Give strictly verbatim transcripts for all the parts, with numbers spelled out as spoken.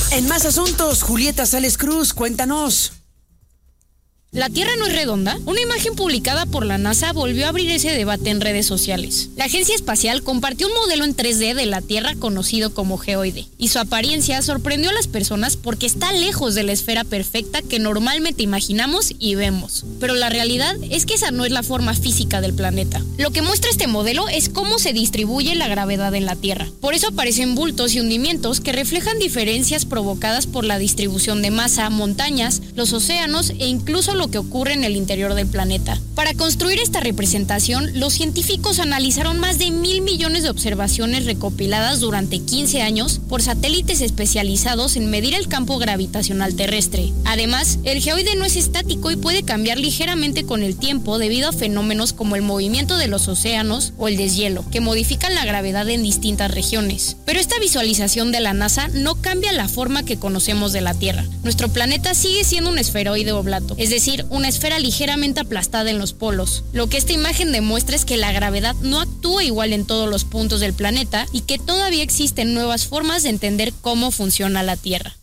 En más asuntos, Julieta Sales Cruz, cuéntanos. ¿La Tierra no es redonda? Una imagen publicada por la NASA volvió a abrir ese debate en redes sociales. La agencia espacial compartió un modelo en tres D de la Tierra conocido como geoide, y su apariencia sorprendió a las personas porque está lejos de la esfera perfecta que normalmente imaginamos y vemos. Pero la realidad es que esa no es la forma física del planeta. Lo que muestra este modelo es cómo se distribuye la gravedad en la Tierra. Por eso aparecen bultos y hundimientos que reflejan diferencias provocadas por la distribución de masa, montañas, los océanos e incluso lo que ocurre en el interior del planeta. Para construir esta representación, los científicos analizaron más de mil millones de observaciones recopiladas durante quince años por satélites especializados en medir el campo gravitacional terrestre. Además, el geoide no es estático y puede cambiar ligeramente con el tiempo debido a fenómenos como el movimiento de los océanos o el deshielo, que modifican la gravedad en distintas regiones. Pero esta visualización de la NASA no cambia la forma que conocemos de la Tierra. Nuestro planeta sigue siendo un esferoide oblato, es decir, una esfera ligeramente aplastada en los polos. Lo que esta imagen demuestra es que la gravedad no actúa igual en todos los puntos del planeta y que todavía existen nuevas formas de entender cómo funciona la Tierra.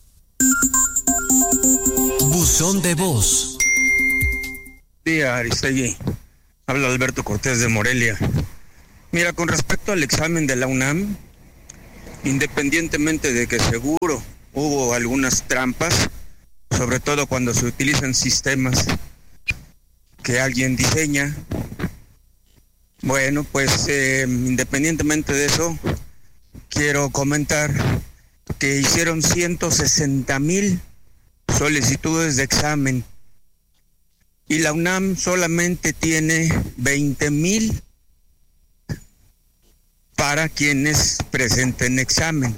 Buzón de voz. Día, Aristegui. Habla Alberto Cortés de Morelia. Mira, con respecto al examen de la UNAM, independientemente de que seguro hubo algunas trampas, sobre todo cuando se utilizan sistemas que alguien diseña. Bueno, pues eh, independientemente de eso, quiero comentar que hicieron ciento sesenta mil solicitudes de examen y la UNAM solamente tiene veinte mil para quienes presenten examen.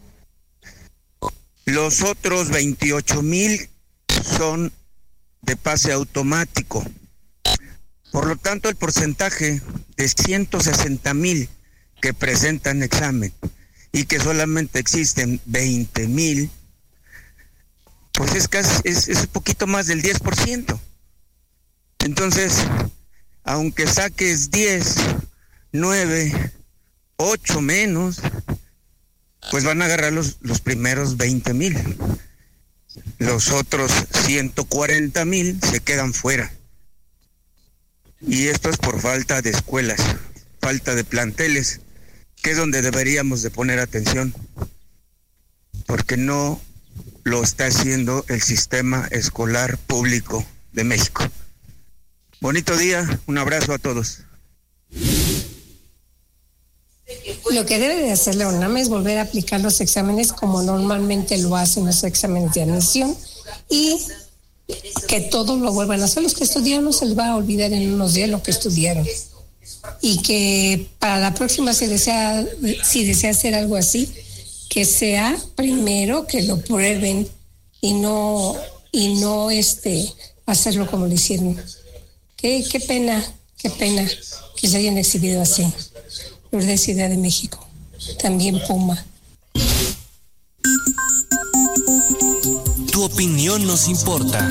Los otros veintiocho mil son de pase automático. Por lo tanto, el porcentaje de ciento sesenta mil que presentan examen y que solamente existen veinte mil, pues es casi, es, es un poquito más del diez por ciento. Entonces, aunque saques diez, nueve, ocho menos, pues van a agarrar los, los primeros veinte mil. Los otros ciento cuarenta mil se quedan fuera. Y esto es por falta de escuelas, falta de planteles, que es donde deberíamos de poner atención, porque no lo está haciendo el sistema escolar público de México. Bonito día, un abrazo a todos. Lo que debe de hacer la UNAM es volver a aplicar los exámenes como normalmente lo hacen los exámenes de admisión y que todos lo vuelvan a hacer. Los que estudiaron no se les va a olvidar en unos días lo que estudiaron. Y que para la próxima, si desea, si desea hacer algo así, que sea primero que lo prueben y no, y no este, hacerlo como lo hicieron. Qué, qué pena, qué pena que se hayan exhibido así. Los de Ciudad de México, también Puma. Tu opinión nos importa.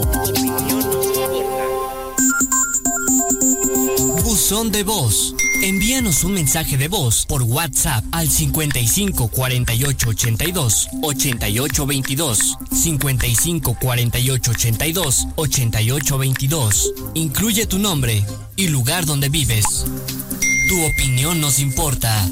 Buzón de voz. Envíanos un mensaje de voz por WhatsApp al cincuenta y cinco cuarenta y ocho ochenta y dos ochenta y ocho veintidós, cincuenta y cinco cuarenta y ocho ochenta y dos ochenta y ocho veintidós. Incluye tu nombre y lugar donde vives. Tu opinión nos importa.